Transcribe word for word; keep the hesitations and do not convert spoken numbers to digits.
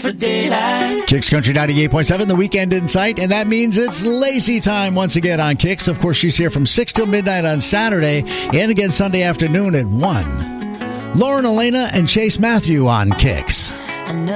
for daylight. Kicks Country ninety-eight point seven, the weekend in sight, and that means it's Lacey time once again on Kicks. Of course, she's here from six till midnight on Saturday and again Sunday afternoon at one. Lauren Elena and Chase Matthew on Kicks.